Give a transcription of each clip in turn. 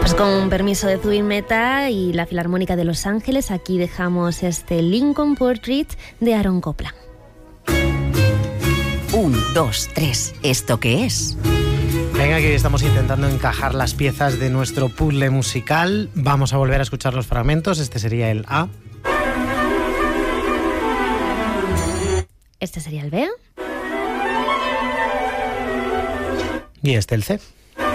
Pues con permiso de Zubin Mehta y la Filarmónica de Los Ángeles, aquí dejamos este Lincoln Portrait de Aaron Copland. 1, 2, 3. ¿Esto qué es? Venga, que estamos intentando encajar las piezas de nuestro puzzle musical. Vamos a volver a escuchar los fragmentos. Este sería el A. Este sería el B. Y este el C.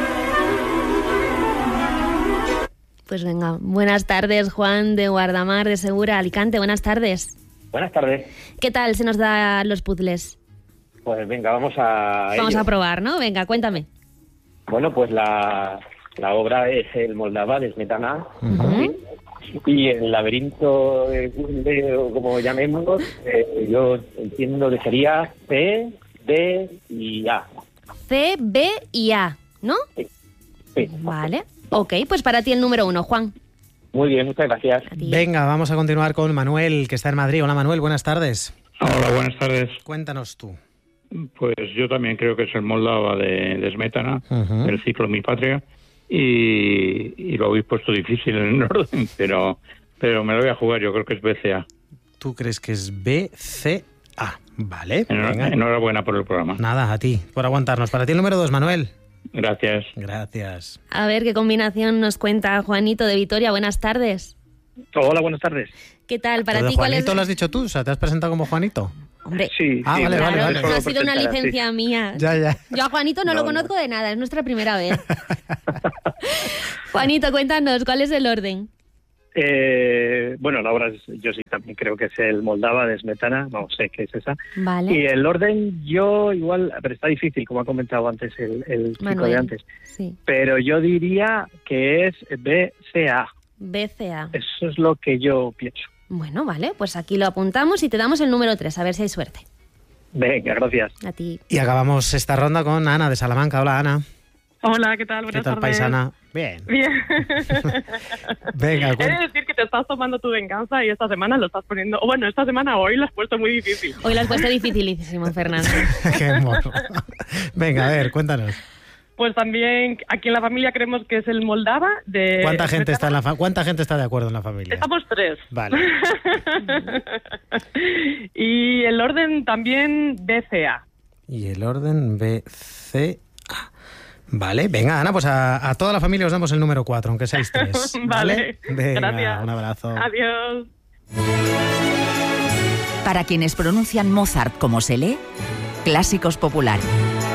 Pues venga, buenas tardes, Juan de Guardamar de Segura, Alicante. Buenas tardes. Buenas tardes. ¿Qué tal se nos da los puzzles? Pues venga, vamos a probar, ¿no? Venga, cuéntame. Bueno, pues la obra es el Moldava de Smetana. Uh-huh. Y el laberinto de como llamemos, yo entiendo que sería C, D y A. C, B y A, ¿no? Sí. Vale. Ok, pues para ti el número 1, Juan. Muy bien, muchas gracias. Venga, vamos a continuar con Manuel, que está en Madrid. Hola, Manuel, buenas tardes. Hola, buenas tardes. Cuéntanos tú. Pues yo también creo que es el Moldava de Smetana, Uh-huh. el ciclo Mi Patria, y lo habéis puesto difícil en el orden, pero me lo voy a jugar, yo creo que es BCA. ¿Tú crees que es BCA? Vale, venga. Enhorabuena por el programa. Nada, a ti, por aguantarnos. Para ti el número 2, Manuel. Gracias. Gracias. A ver qué combinación nos cuenta Juanito de Vitoria. Buenas tardes. Hola, buenas tardes. ¿Qué tal? Para ¿Lo de ti, ¿cuál es? Juanito lo has dicho tú? O sea, ¿te has presentado como Juanito? Hombre, Sí, Ah, sí, vale, claro, vale. no ha sido una licencia mía. Ya. Yo a Juanito no lo conozco de nada, es nuestra primera vez. Juanito, cuéntanos, ¿cuál es el orden? Bueno, la obra yo sí también creo que es el Moldava de Smetana, vamos, sé que es esa. Vale. Y el orden yo igual, pero está difícil, como ha comentado antes el chico Manuel, de antes. Sí. Pero yo diría que es BCA. BCA. Eso es lo que yo pienso. Bueno, vale, pues aquí lo apuntamos y te damos el número 3, a ver si hay suerte. Venga, gracias. A ti. Y acabamos esta ronda con Ana de Salamanca. Hola, Ana. Hola, ¿qué tal? Buenas ¿Qué tal, tardes. paisana? Bien. Bien. Venga, He de decir que te estás tomando tu venganza y esta semana lo estás poniendo... O bueno, esta semana hoy lo has puesto muy difícil. Hoy lo has puesto dificilísimo, Fernando. Qué morro. Venga, a ver, cuéntanos. Pues también aquí en la familia creemos que es el Moldava de... ¿Cuánta gente está ¿Cuánta gente está de acuerdo en la familia? Estamos 3. Vale. Y el orden también BCA. Y el orden BCA. Vale, venga, Ana, pues a toda la familia os damos el número 4, aunque seáis 3. Vale, Venga, gracias. un abrazo. Adiós. Para quienes pronuncian Mozart como se lee, Clásicos populares.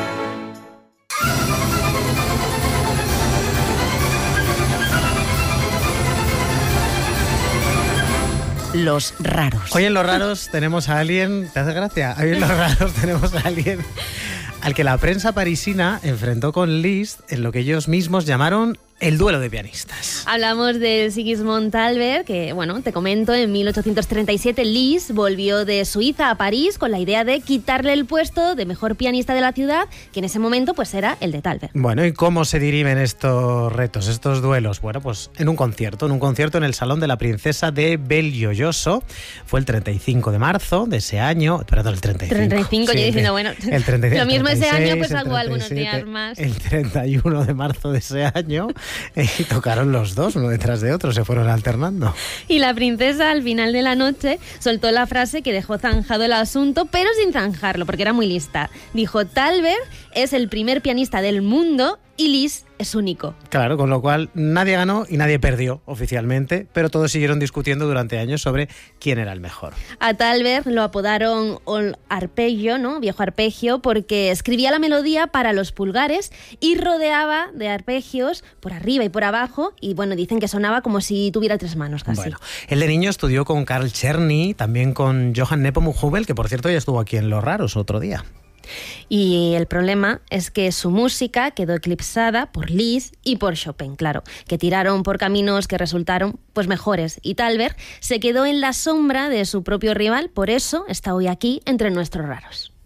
Los raros. Hoy en Los Raros tenemos a alguien... ¿Te hace gracia? Hoy en Los Raros tenemos a alguien al que la prensa parisina enfrentó con Liszt en lo que ellos mismos llamaron el duelo de pianistas. Hablamos de Sigismund Thalberg, que, bueno, te comento, en 1837 Liszt volvió de Suiza a París con la idea de quitarle el puesto de mejor pianista de la ciudad, que en ese momento pues era el de Thalberg. Bueno, ¿y cómo se dirimen estos retos, estos duelos? Bueno, pues en un concierto en el Salón de la Princesa de Belgiojoso. Fue el 35 de marzo de ese año, perdón, el 35. 35, sí, yo diciendo, bueno, el 35, lo mismo ese 36, año, pues el hago algunos 37, días más. El 31 de marzo de ese año y tocaron los dos, uno detrás de otro, se fueron alternando. Y la princesa al final de la noche soltó la frase que dejó zanjado el asunto, pero sin zanjarlo, porque era muy lista. Dijo, Thalberg es el primer pianista del mundo y Liszt es único. Claro, con lo cual nadie ganó y nadie perdió oficialmente, pero todos siguieron discutiendo durante años sobre quién era el mejor. A Thalberg lo apodaron Old Arpeggio, ¿no? Viejo arpegio, porque escribía la melodía para los pulgares y rodeaba de arpegios por arriba y por abajo, y bueno, dicen que sonaba como si tuviera 3 manos casi. Bueno, él de niño estudió con Carl Czerny, también con Johann Nepomuk Hummel, que por cierto ya estuvo aquí en Los Raros otro día. Y el problema es que su música quedó eclipsada por Liszt y por Chopin, claro, que tiraron por caminos que resultaron pues mejores. Y Thalberg se quedó en la sombra de su propio rival, por eso está hoy aquí entre nuestros raros.